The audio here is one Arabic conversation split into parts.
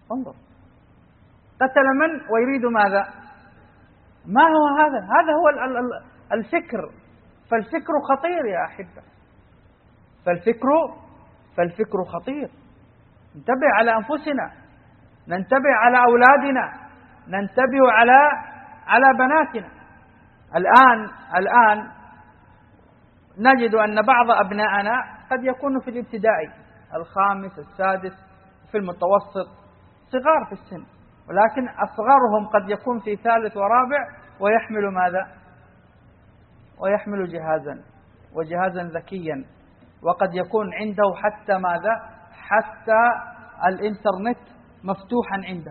انظر، قتل من ويريد ماذا؟ ما هو هذا؟ هذا هو الفكر. فالفكر خطير يا أحبة، فالفكر خطير. ننتبه على أنفسنا، ننتبه على أولادنا، ننتبه على بناتنا. الآن نجد أن بعض أبناءنا قد يكونوا في الابتدائي الخامس السادس، في المتوسط، صغار في السن، ولكن أصغرهم قد يكون في ثالث ورابع ويحمل ماذا؟ ويحمل جهازا ذكيا، وقد يكون عنده حتى ماذا؟ حتى الإنترنت مفتوحا عنده.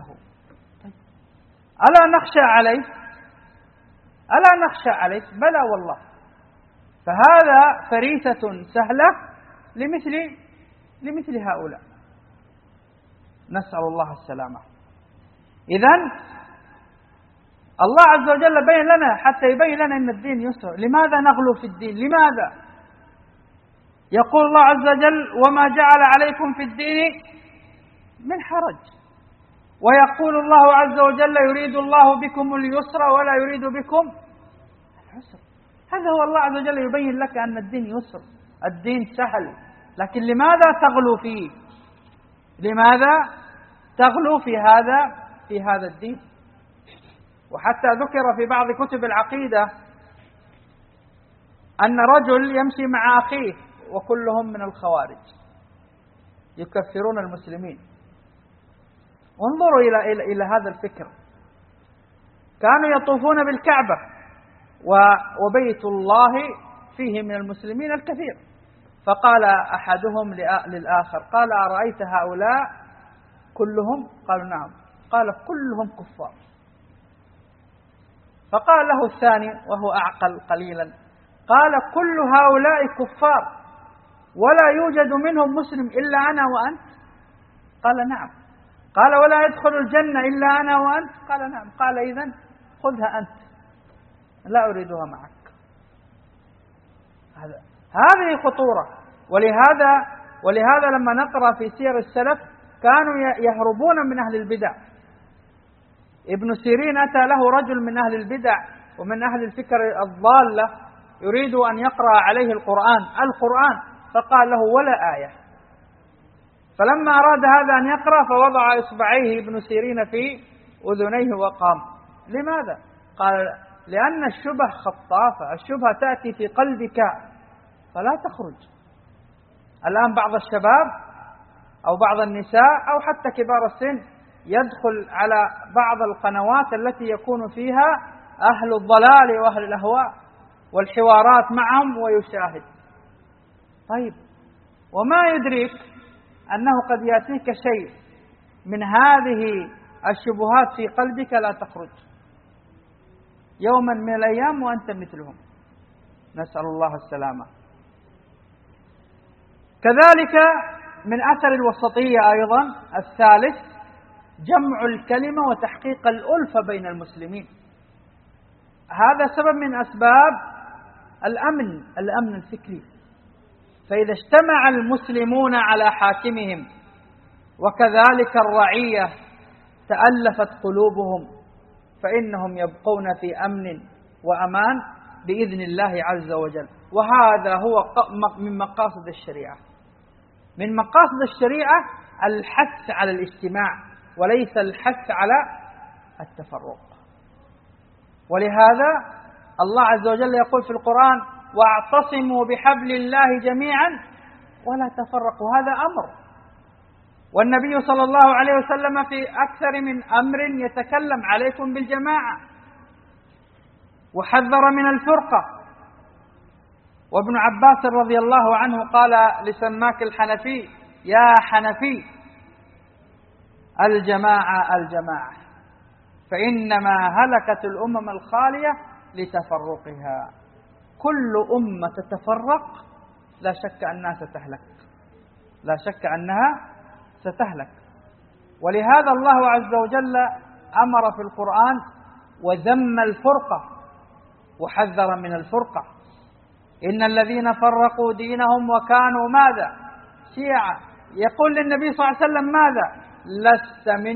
ألا نخشى عليه؟ ألا نخشى عليه؟ بلى والله. فهذا فريسة سهلة لمثل هؤلاء، نسأل الله السلامة. إذن الله عز وجل بين لنا، حتى يبين لنا أن الدين يسر. لماذا نغلو في الدين؟ لماذا؟ يقول الله عز وجل: وما جعل عليكم في الدين من حرج. ويقول الله عز وجل: يريد الله بكم اليسر ولا يريد بكم العسر. هذا هو الله عز وجل يبين لك أن الدين يسر، الدين سهل. لكن لماذا تغلو فيه؟ لماذا تغلو في هذا الدين؟ وحتى ذكر في بعض كتب العقيدة أن رجل يمشي مع أخيه وكلهم من الخوارج يكفرون المسلمين. انظروا إلى هذا الفكر. كانوا يطوفون بالكعبة وبيت الله فيه من المسلمين الكثير، فقال أحدهم للآخر، قال: أرأيت هؤلاء كلهم؟ قالوا: نعم. قال: كلهم كفار. فقال له الثاني وهو أعقل قليلا، قال: كل هؤلاء كفار ولا يوجد منهم مسلم إلا أنا وأنت؟ قال: نعم. قال: ولا يدخل الجنة إلا أنا وأنت؟ قال: نعم. قال: إذن خذها أنت، لا أريدها معك. هذه خطورة. ولهذا لما نقرأ في سير السلف كانوا يهربون من أهل البدع. ابن سيرين أتى له رجل من أهل البدع ومن أهل الفكر الضالة يريد أن يقرأ عليه القرآن، فقال له: ولا آية. فلما أراد هذا أن يقرأ فوضع إصبعيه ابن سيرين في أذنيه وقام. لماذا؟ قال: لأن الشبه خطافة، الشبهة تأتي في قلبك فلا تخرج. الآن بعض الشباب أو بعض النساء أو حتى كبار السن يدخل على بعض القنوات التي يكون فيها أهل الضلال وأهل الأهواء والحوارات معهم ويشاهد. طيب، وما يدريك أنه قد يأتيك شيء من هذه الشبهات في قلبك لا تخرج يوما من الأيام وأنت مثلهم، نسأل الله السلامة. كذلك من أثر الوسطية أيضا الثالث جمع الكلمة وتحقيق الألفة بين المسلمين. هذا سبب من أسباب الأمن الفكري. فإذا اجتمع المسلمون على حاكمهم وكذلك الرعية تألفت قلوبهم، فإنهم يبقون في أمن وأمان بإذن الله عز وجل. وهذا هو من مقاصد الشريعة. من مقاصد الشريعة الحث على الاجتماع وليس الحث على التفرق. ولهذا الله عز وجل يقول في القرآن: واعتصموا بحبل الله جميعا ولا تفرقوا. هذا أمر، والنبي صلى الله عليه وسلم في أكثر من أمر يتكلم عليكم بالجماعة وحذر من الفرقة. وابن عباس رضي الله عنه قال لسماك الحنفي: يا حنفي الجماعة الجماعة، فإنما هلكت الأمم الخالية لتفرقها. كل أمة تتفرق لا شك أنها ستهلك، لا شك أنها ستهلك. ولهذا الله عز وجل أمر في القرآن وذم الفرقة وحذر من الفرقة. إن الذين فرقوا دينهم وكانوا ماذا؟ شيعا. يقول للنبي صلى الله عليه وسلم ماذا؟ لست من